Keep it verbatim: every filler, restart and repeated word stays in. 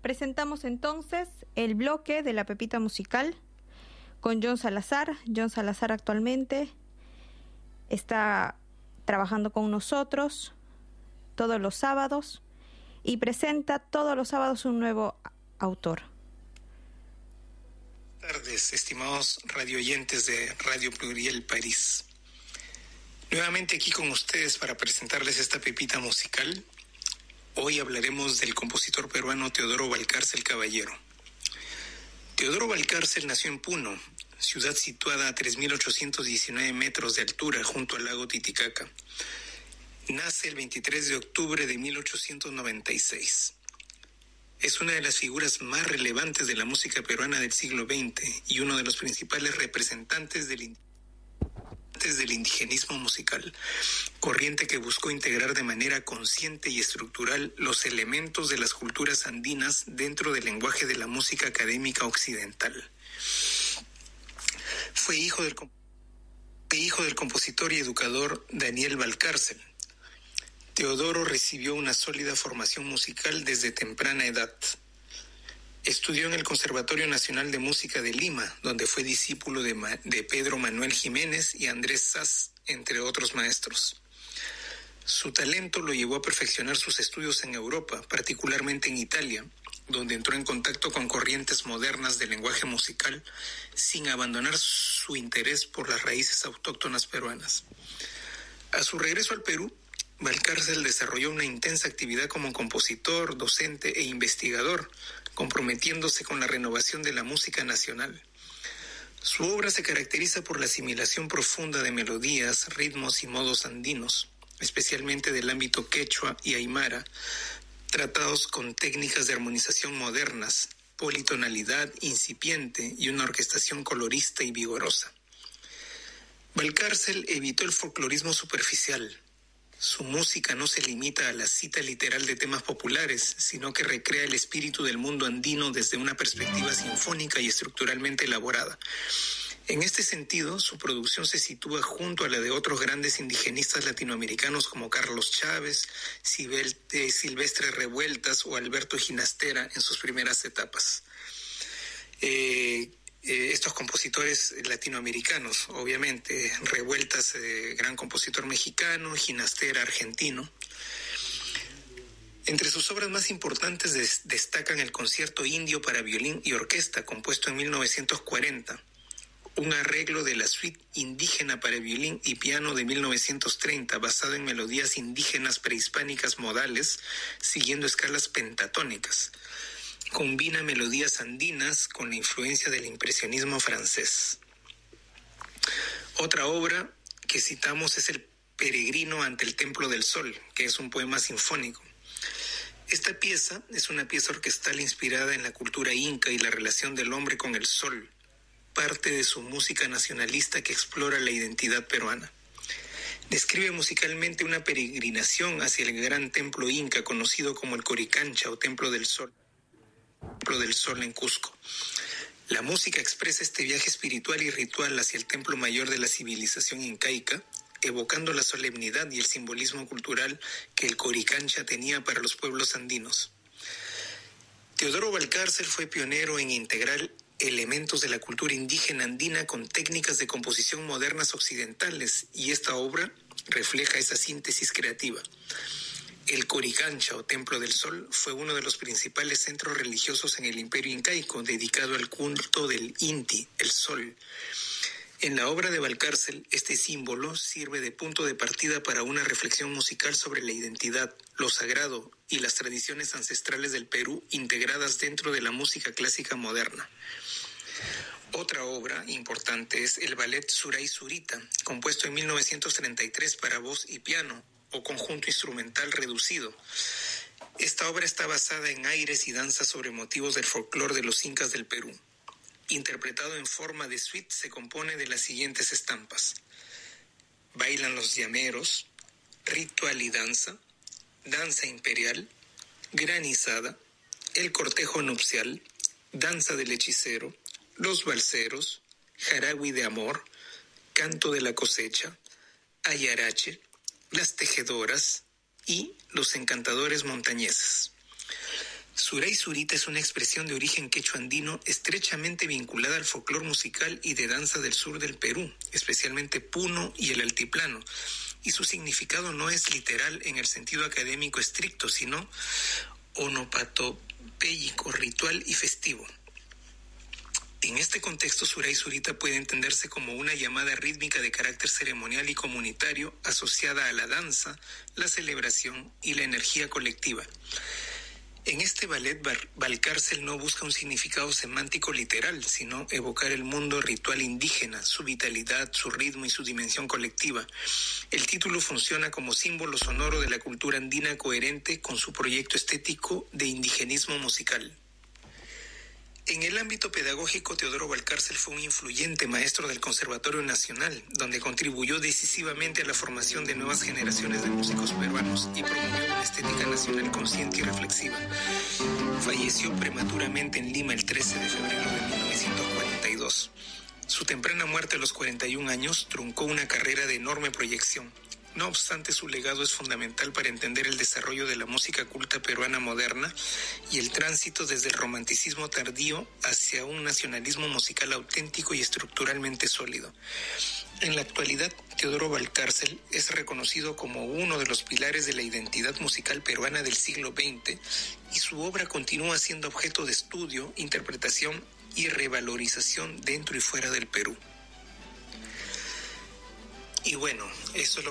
Presentamos entonces el bloque de la Pepita Musical con John Salazar. John Salazar actualmente está trabajando con nosotros todos los sábados y presenta todos los sábados un nuevo autor. Buenas tardes, estimados radioyentes de Radio Pluriel París. Nuevamente aquí con ustedes para presentarles esta pepita musical. Hoy hablaremos del compositor peruano Teodoro Valcárcel Caballero. Teodoro Valcárcel nació en Puno, ciudad situada a tres mil ochocientos diecinueve metros de altura junto al lago Titicaca. Nace el veintitrés de octubre de mil ochocientos noventa y seis. Es una de las figuras más relevantes de la música peruana del siglo veinte y uno de los principales representantes del, del indigenismo musical, corriente que buscó integrar de manera consciente y estructural los elementos de las culturas andinas dentro del lenguaje de la música académica occidental. Fue hijo del, fue hijo del compositor y educador Daniel Valcárcel. Teodoro recibió una sólida formación musical desde temprana edad. Estudió en el Conservatorio Nacional de Música de Lima, donde fue discípulo de, Ma- de Pedro Manuel Jiménez y Andrés Saz, entre otros maestros. Su talento lo llevó a perfeccionar sus estudios en Europa, particularmente en Italia, donde entró en contacto con corrientes modernas del lenguaje musical, sin abandonar su interés por las raíces autóctonas peruanas. A su regreso al Perú, Valcárcel desarrolló una intensa actividad como compositor, docente e investigador, comprometiéndose con la renovación de la música nacional. Su obra se caracteriza por la asimilación profunda de melodías, ritmos y modos andinos, especialmente del ámbito quechua y aymara, tratados con técnicas de armonización modernas, politonalidad incipiente y una orquestación colorista y vigorosa. Valcárcel evitó el folclorismo superficial. Su música no se limita a la cita literal de temas populares, sino que recrea el espíritu del mundo andino desde una perspectiva sinfónica y estructuralmente elaborada. En este sentido, su producción se sitúa junto a la de otros grandes indigenistas latinoamericanos como Carlos Chávez, Silvestre Revueltas o Alberto Ginastera en sus primeras etapas. Eh, Eh, estos compositores latinoamericanos, obviamente, Revueltas, eh, gran compositor mexicano, Ginastera, argentino. Entre sus obras más importantes des- destacan el Concierto Indio para violín y orquesta, compuesto en mil novecientos cuarenta, un arreglo de la suite indígena para violín y piano de mil novecientos treinta, basado en melodías indígenas prehispánicas modales, siguiendo escalas pentatónicas. Combina melodías andinas con la influencia del impresionismo francés. Otra obra que citamos es El Peregrino ante el Templo del Sol, que es un poema sinfónico. Esta pieza es una pieza orquestal inspirada en la cultura inca y la relación del hombre con el sol, parte de su música nacionalista que explora la identidad peruana. Describe musicalmente una peregrinación hacia el gran templo inca conocido como el Coricancha o Templo del Sol. Templo del Sol en Cusco. La música expresa este viaje espiritual y ritual hacia el templo mayor de la civilización incaica, evocando la solemnidad y el simbolismo cultural que el Coricancha tenía para los pueblos andinos. Teodoro Valcárcel fue pionero en integrar elementos de la cultura indígena andina con técnicas de composición modernas occidentales, y esta obra refleja esa síntesis creativa. El Coricancha o Templo del Sol fue uno de los principales centros religiosos en el Imperio Incaico, dedicado al culto del Inti, el Sol. En la obra de Valcárcel, este símbolo sirve de punto de partida para una reflexión musical sobre la identidad, lo sagrado y las tradiciones ancestrales del Perú integradas dentro de la música clásica moderna. Otra obra importante es el ballet Suray Zurita, compuesto en mil novecientos treinta y tres para voz y piano, o conjunto instrumental reducido. Esta obra está basada en aires y danzas sobre motivos del folclore de los incas del Perú. Interpretado en forma de suite, se compone de las siguientes estampas: Bailan los llameros, Ritual y danza, Danza imperial, Granizada, El cortejo nupcial, Danza del hechicero, Los valseros, Jaragüi de amor, Canto de la cosecha, Ayarache, Las tejedoras y Los encantadores montañeses. Suray Zurita es una expresión de origen quechua andino estrechamente vinculada al folclore musical y de danza del sur del Perú, especialmente Puno y el altiplano, y su significado no es literal en el sentido académico estricto, sino onopatopéyico, ritual y festivo. En este contexto, Suray Zurita puede entenderse como una llamada rítmica de carácter ceremonial y comunitario asociada a la danza, la celebración y la energía colectiva. En este ballet, Valcárcel no busca un significado semántico literal, sino evocar el mundo ritual indígena, su vitalidad, su ritmo y su dimensión colectiva. El título funciona como símbolo sonoro de la cultura andina coherente con su proyecto estético de indigenismo musical. En el ámbito pedagógico, Teodoro Valcárcel fue un influyente maestro del Conservatorio Nacional, donde contribuyó decisivamente a la formación de nuevas generaciones de músicos peruanos y promovió una estética nacional consciente y reflexiva. Falleció prematuramente en Lima el trece de febrero de mil novecientos cuarenta y dos. Su temprana muerte a los cuarenta y un años truncó una carrera de enorme proyección. No obstante, su legado es fundamental para entender el desarrollo de la música culta peruana moderna y el tránsito desde el romanticismo tardío hacia un nacionalismo musical auténtico y estructuralmente sólido. En la actualidad, Teodoro Valcárcel es reconocido como uno de los pilares de la identidad musical peruana del siglo veinte y su obra continúa siendo objeto de estudio, interpretación y revalorización dentro y fuera del Perú. Y bueno, eso es lo